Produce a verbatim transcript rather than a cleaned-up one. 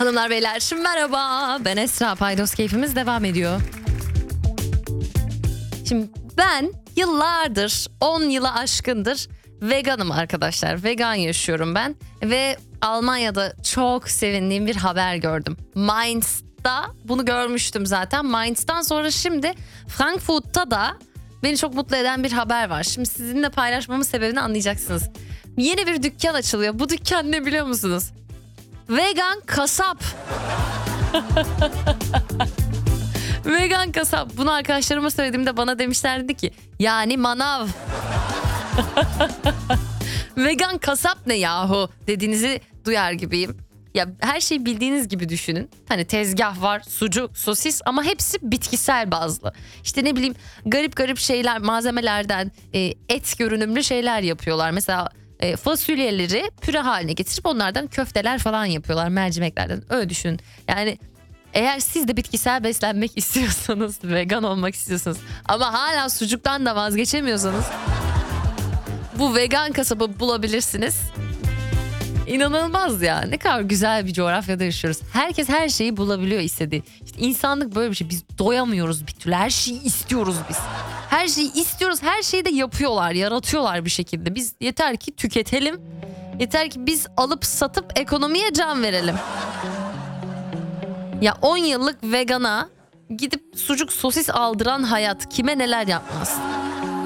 Hanımlar beyler merhaba, ben Esra. Paydos keyfimiz devam ediyor. Şimdi ben yıllardır, on yıla aşkındır veganım arkadaşlar. Vegan yaşıyorum ben ve Almanya'da çok sevindiğim bir haber gördüm. Mainz'da bunu görmüştüm zaten. Mainz'dan sonra şimdi Frankfurt'ta da beni çok mutlu eden bir haber var. Şimdi sizinle paylaşmamın sebebini anlayacaksınız. Yeni bir dükkan açılıyor. Bu dükkan ne biliyor musunuz? Vegan kasap. Vegan kasap. Bunu arkadaşlarıma söylediğimde bana demişlerdi ki yani manav. Vegan kasap ne yahu dediğinizi duyar gibiyim. Ya her şeyi bildiğiniz gibi düşünün. Hani tezgah var, sucuk, sosis ama hepsi bitkisel bazlı. İşte ne bileyim garip garip şeyler, malzemelerden e, et görünümlü şeyler yapıyorlar. Mesela e, fasulyeleri püre haline getirip onlardan köfteler falan yapıyorlar, mercimeklerden. Öyle düşünün. Yani eğer siz de bitkisel beslenmek istiyorsanız, vegan olmak istiyorsanız ama hala sucuktan da vazgeçemiyorsanız bu vegan kasabı bulabilirsiniz. İnanılmaz ya. Ne kadar güzel bir coğrafyada yaşıyoruz. Herkes her şeyi bulabiliyor istediği. İşte insanlık böyle bir şey. Biz doyamıyoruz bir türlü. Her şeyi istiyoruz biz. Her şeyi istiyoruz. Her şeyi de yapıyorlar, yaratıyorlar bir şekilde. Biz yeter ki tüketelim. Yeter ki biz alıp satıp ekonomiye can verelim. Ya on yıllık vegana gidip sucuk sosis aldıran hayat kime neler yapmaz?